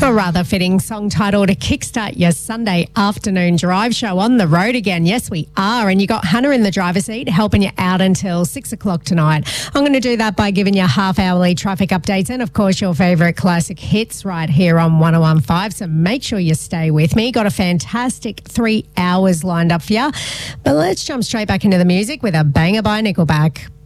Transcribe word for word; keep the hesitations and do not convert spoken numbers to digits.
A rather fitting song title to kickstart your Sunday afternoon drive show on the road again. Yes, we are. And you got Hannah in the driver's seat helping you out until six o'clock tonight. I'm going to do that by giving you half-hourly traffic updates and, of course, your favourite classic hits right here on one oh one point five. So make sure you stay with me. Got a fantastic three hours lined up for you. But let's jump straight back into the music with a banger by Nickelback.